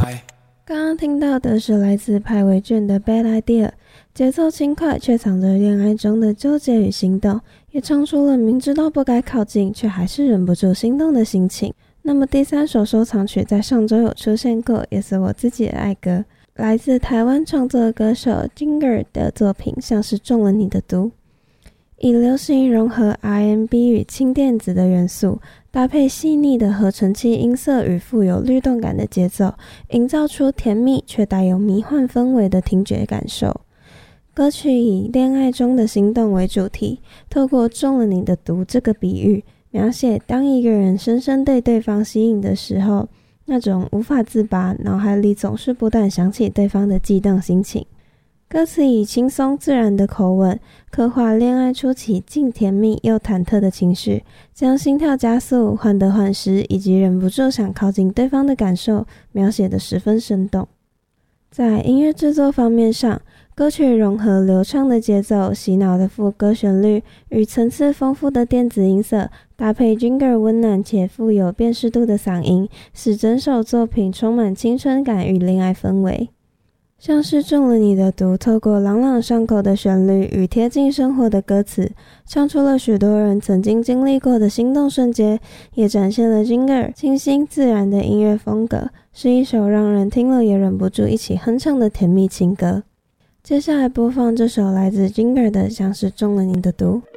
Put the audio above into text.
刚刚听到的是来自派维卷的 Bad Idea， 节奏轻快却藏着恋爱中的纠结与心动，也唱出了明知道不该靠近却还是忍不住心动的心情。那么第三首收藏曲在上周有出现过，也是我自己的爱歌，来自台湾创作歌手 Jinger 的作品像是中了你的毒，以流行融合 R&B 与轻电子的元素，搭配细腻的合成器音色与富有律动感的节奏，营造出甜蜜却带有迷幻氛围的听觉感受。歌曲以恋爱中的心动为主题，透过中了你的毒这个比喻，描写当一个人深深被对方吸引的时候，那种无法自拔，脑海里总是不断想起对方的悸动心情。歌词以轻松自然的口吻，刻画恋爱初期既甜蜜又忐忑的情绪，将心跳加速、患得患失以及忍不住想靠近对方的感受描写得十分生动。在音乐制作方面上，歌曲融合流畅的节奏、洗脑的副歌旋律与层次丰富的电子音色，搭配 Jinger 温暖且富有辨识度的嗓音，使整首作品充满青春感与恋爱氛围。像是中了你的毒，透过朗朗上口的旋律与贴近生活的歌词，唱出了许多人曾经经历过的心动瞬间，也展现了 Jinger 清新自然的音乐风格，是一首让人听了也忍不住一起哼唱的甜蜜情歌。接下来播放这首来自 Jinger 的像是中了你的毒。